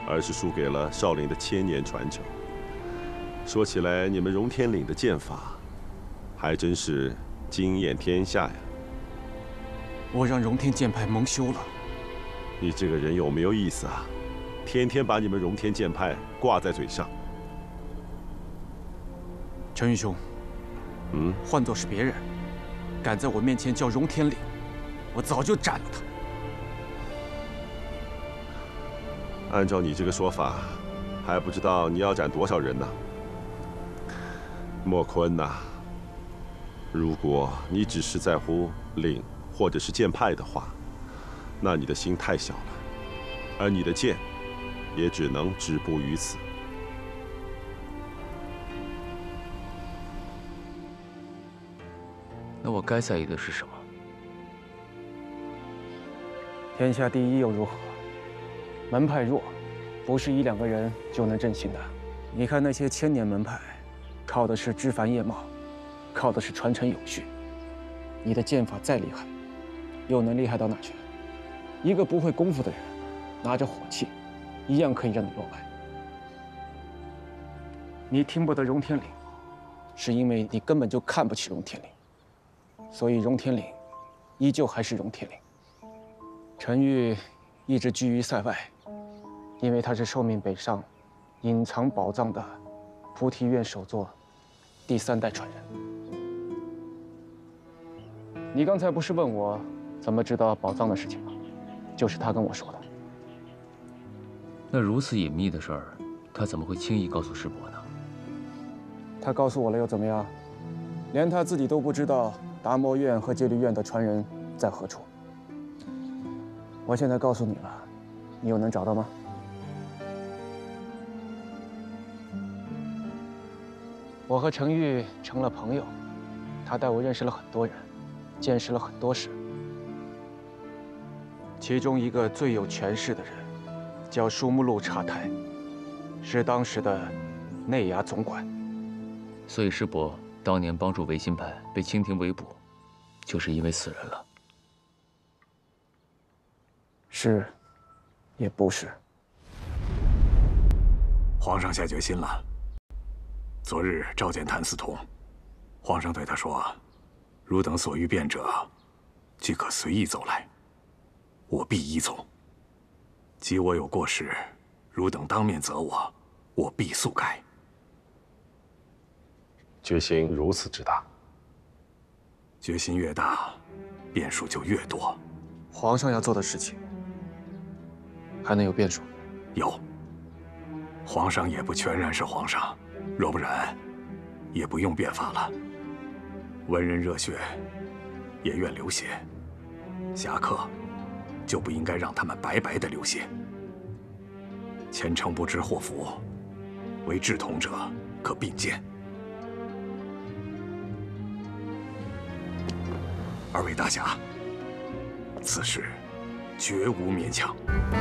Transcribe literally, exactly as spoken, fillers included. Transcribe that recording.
而是输给了少林的千年传承。说起来，你们荣天岭的剑法，还真是惊艳天下呀！ 我让荣天剑派蒙羞了。 你这个人有没有意思啊？天天把你们荣天剑派挂在嘴上。 陈玉兄， 嗯， 换作是别人，敢在我面前叫荣天岭，我早就斩了他。 按照你这个说法，还不知道你要斩多少人呢。莫坤呐，如果你只是在乎岭或者是剑派的话，那你的心太小了，而你的剑也只能止步于此。 那我该在意的是什么？ 天下第一又如何？门派弱，不是一两个人就能振兴的。你看那些千年门派，靠的是枝繁叶茂，靠的是传承有序。你的剑法再厉害，又能厉害到哪去？一个不会功夫的人，拿着火器，一样可以让你落败。你听不得荣天岭，是因为你根本就看不起荣天岭，所以荣天岭依旧还是荣天岭。陈玉一直居于塞外，因为他是受命北上，隐藏宝藏的菩提院首座第三代传人。你刚才不是问我怎么知道宝藏的事情吗？就是他跟我说的。 那如此隐秘的事儿，他怎么会轻易告诉师伯呢？ 他告诉我了又怎么样？连他自己都不知道达摩院和戒律院的传人在何处。我现在告诉你了，你又能找到吗？我和程昱成了朋友，他带我认识了很多人，见识了很多事。其中一个最有权势的人，叫舒木路察太，是当时的内衙总管。 所以师伯当年帮助维新派被清廷围捕，就是因为此人了。 是，也不是。 皇上下决心了。昨日召见谭嗣同，皇上对他说：“汝等所欲变者，俱可随意走来，我必依从。即我有过失，汝等当面责我，我必速改。” 决心如此之大， 决心越大，变数就越多。 皇上要做的事情，还能有变数？ 有。皇上也不全然是皇上，若不然，也不用变法了。文人热血，也愿流血；侠客，就不应该让他们白白的流血。前程不知祸福，为志同者可并肩。二位大侠，此事绝无勉强。